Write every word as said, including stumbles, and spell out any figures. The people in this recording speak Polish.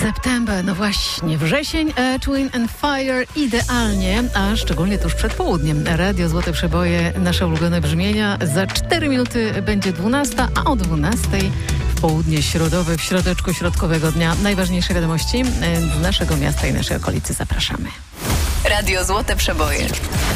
September, no właśnie, wrzesień, Earth, Wind and Fire, idealnie, a szczególnie tuż przed południem. Radio Złote Przeboje, nasze ulubione brzmienia. Za cztery minuty będzie dwunasta, a o dwunastej w południe środowe, w środeczku środkowego dnia. Najważniejsze wiadomości z naszego miasta i naszej okolicy. Zapraszamy. Radio Złote Przeboje.